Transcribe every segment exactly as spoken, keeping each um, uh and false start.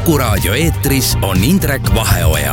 Kuku raadio eetris on Indrek Vaheoja.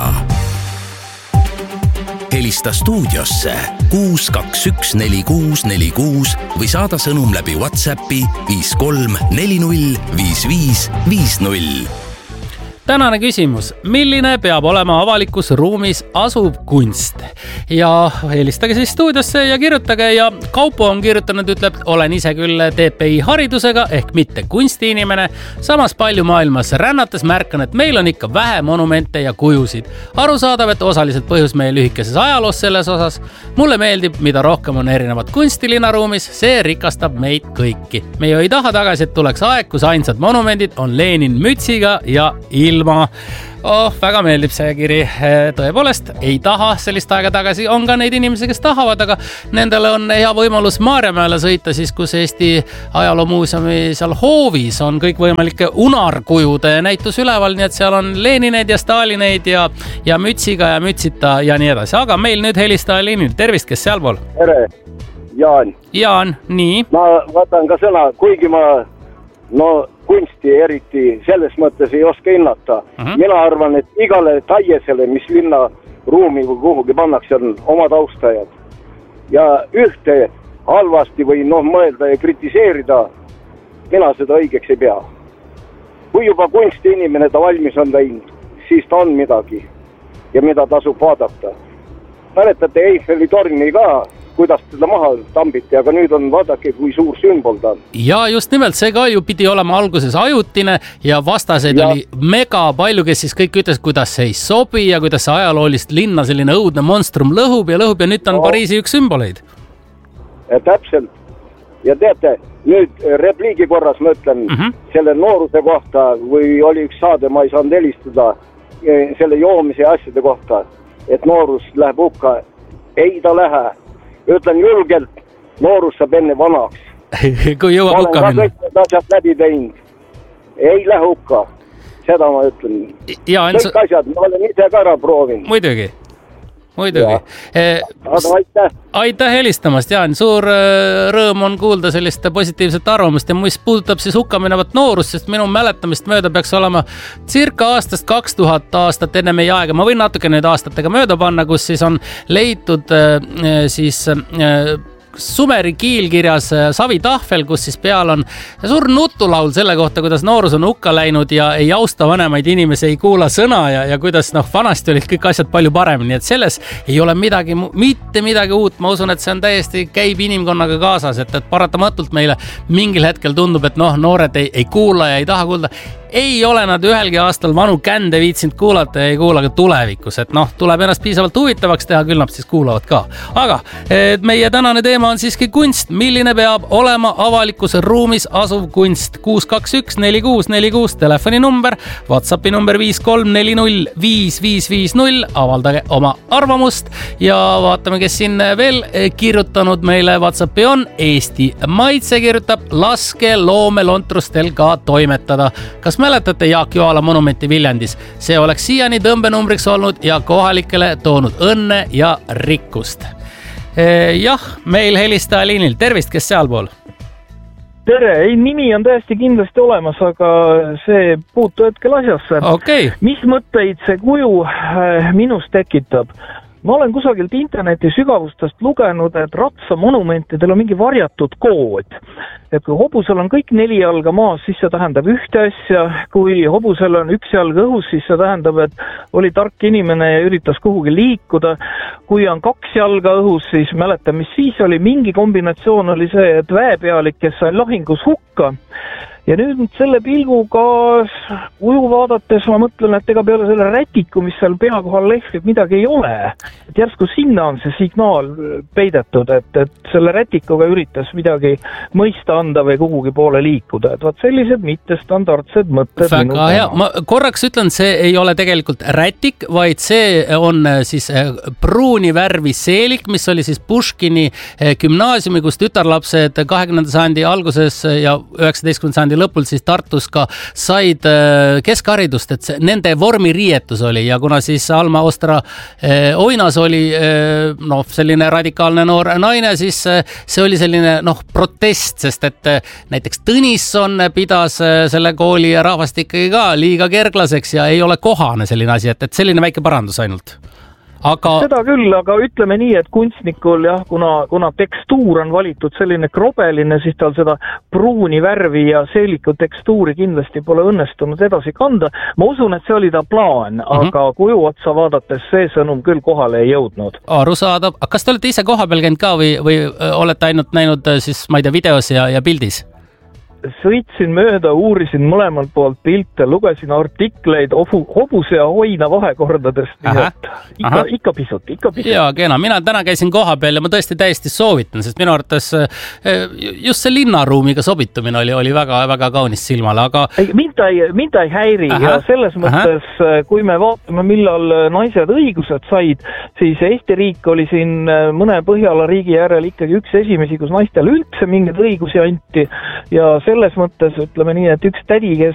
Helista stuudiosse kuus kaks üks neli kuus neli kuus või saada sõnum läbi WhatsAppi viis kolm neli null viis viis viis null. Tänane küsimus, milline peab olema avalikus ruumis asuv kunst? Ja helistage siis stuudiosse ja kirjutage ja Kaupo on kirjutanud, ütleb, olen ise küll T P I haridusega ehk mitte kunstiinimene. Samas palju maailmas rännates märkan, et meil on ikka vähe monumente ja kujusid. Arusaadav, et osaliselt põhjus meie lühikeses ajaloos selles osas. Mulle meeldib, mida rohkem on erinevat kunsti linnaruumis, see rikastab meid kõiki. Me ju ei taha tagasi, et tuleks aeg, kus ainsad monumendid on Lenin mütsiga ja ilma. ilma. Oh, väga meeldib see kiri. Tõepoolest, ei taha sellist aega tagasi. On ka neid inimesi, kes tahavad, aga nendele on hea võimalus Maarjamäele sõita, siis kus Eesti ajaloomuuseumi seal hoovis on kõik võimalike unarkujude näitus üleval, nii et seal on Lenineid ja Stalineid ja, ja mütsiga ja mütsita ja nii edasi. Aga meil nüüd helistaja Lenin. Tervist, kes seal pool? Tere, Jaan. Jaan, nii. Ma võtan ka sõna, kuigi ma no kunsti eriti selles mõttes ei oska hinnata. Uh-huh. Mina arvan, et igale taiesele, mis linna ruumi või kuhugi pannakse, on oma taustajad. Ja ühte halvasti või noh mõelda ja kritiseerida, mina seda õigeks ei pea. Kui juba kunsti inimene ta valmis on teinud, siis ta on midagi ja mida tasub vaadata. Mäletate Eiffeli torni ka, kuidas teda maha tambiti, aga nüüd on vaadake, kui suur sümbol ta on. Ja just nimelt, see ka ju pidi olema alguses ajutine ja vastaseid ja oli mega palju, kes siis kõik ütles, kuidas see ei sobi ja kuidas see ajaloolist linna selline õudne monstrum lõhub ja lõhub ja nüüd on no. Pariisi üks sümboleid. Ja täpselt. Ja teate, nüüd repliigi korras mõtlen mm-hmm. selle nooruse kohta või oli üks saade, ma ei saanud helistada selle joomise ja asjade kohta, et noorus läheb hukka. Ei ta lähe. Ütlen julgelt, noorus saab enne vanaks. Kui jõuab hukka minna. Ma olen ka kõik asjad läbi teinud. Ei lähe hukka. Seda ma ütlen. Ja, kõik s... asjad, ma olen ise ka ära proovin. Muidugi. Muidugi. Eh, aitäh. Aitäh helistamast, Jaan. Suur rõõm on kuulda sellist positiivset arvamust ja mis puudutab siis hukka minevat noorust, sest minu mäletamist mööda peaks olema circa aastast kaks tuhat aastat enne meie aega. Ma võin natuke nüüd aastatega mööda panna, kus siis on leitud siis Sumeri kiilkirjas savitahvel, kus siis peal on suur nutulaul selle kohta, kuidas noorus on hukka läinud ja ei austa vanemaid inimesi, ei kuula sõna ja, ja kuidas noh, vanasti olid kõik asjad palju paremini, nii et selles ei ole midagi, mitte midagi uut. Ma usun, et see on täiesti käib inimkonnaga kaasas, et, et paratamatult meile mingil hetkel tundub, et noh, noored ei, ei kuula ja ei taha kuulda. Ei ole nad ühelgi aastal vanu kände viitsinud kuulata ja ei kuula ka tulevikus, et noh, tuleb ennast piisavalt huvitavaks teha, küll nad siis kuulavad ka. Aga meie tänane teema on siiski kunst. Milline peab olema avalikus ruumis asuv kunst? kuus kaks üks neli kuus neli kuus telefoni number, WhatsAppi number viis kolm neli null viis viis viis null. Avaldage oma arvamust ja vaatame, kes siin veel kirjutanud meile WhatsAppi on. Eesti Maitse kirjutab, laske loomelontrustel ka toimetada. Kas mäletate Jaak Joala monumenti Viljandis? See oleks siiani tõmbenumbriks olnud ja kohalikele toonud õnne ja rikkust. Jah, meil helistaja liinil. Tervist, kes seal pool? Tere, ei, nimi on täiesti kindlasti olemas, aga see puutu hetkel asjasse. Okay. Mis mõtteid see kuju minus tekitab? Ma olen kusagilt interneti sügavustest lugenud, et ratsamonumentidel on mingi varjatud kood. Et kui hobusel on kõik neli jalga maas, siis see tähendab ühte asja. Kui hobusel on üks jalg õhus, siis see tähendab, et oli tark inimene ja üritas kuhugi liikuda. Kui on kaks jalga õhus, siis mäletan, mis siis oli. Mingi kombinatsioon oli see, et väepealik, kes sai lahingus hukka. Ja nüüd selle pilguga kuju vaadates ma mõtlen, et ega peale selle rätiku, mis seal pea kohal lehvib, midagi ei ole. Et järsku sinna on see signaal peidetud, et, et selle rätikuga üritas midagi mõista anda või kuhugi poole liikuda. Et vaat sellised mittestandardsed mõtted. Väga hea. Ma korraks ütlen, see ei ole tegelikult rätik, vaid see on siis pruuni värvi seelik, mis oli siis Puškini gümnaasiumi, kus tütarlapsed kahekümnenda sajandi alguses ja üheksateistkümnenda sajandi sajandi lõpul siis Tartus ka said keskharidust, et see, nende vormiriietus oli ja kuna siis Alma Ostra Oinas oli noh, selline radikaalne noor naine, siis see oli selline noh, protest, sest et näiteks Tõnisson pidas selle kooli ja rahvast ikkagi ka liiga kerglaseks ja ei ole kohane selline asi, et, et selline väike parandus ainult. Aga... Seda küll, aga ütleme nii, et kunstnikul jah, kuna, kuna tekstuur on valitud selline krobeline, siis tal seda pruuni värvi ja seeliku tekstuuri kindlasti pole õnnestunud edasi kanda. Ma usun, et see oli ta plaan, mm-hmm. aga kuju otsa vaadates see sõnum küll kohale ei jõudnud. Arusaadav. Kas te olete ise koha peal käinud ka või, või olete ainult näinud siis, ma ei tea, videos ja, ja pildis? Sõitsin mööda, uurisin mõlemalt poolt pilte, lugesin artikleid hobuse ja hoina vahekordadest. Ikka, ikka pisut, ikka pisut. Jaa, kena. Mina täna käisin koha peal ja ma tõesti täiesti soovitan, sest minu arvates just see linnaruumiga sobitumine oli, oli väga, väga kaunis silmale, aga... Mind ei, mind ei häiri aha, ja selles mõttes, aha. kui me vaatame, millal naised õigused said, siis Eesti riik oli siin mõne Põhjala riigi järel ikkagi üks esimesi, kus naistel üldse mingeid õigusi anti ja selles mõttes ütleme nii, et üks tädi, kes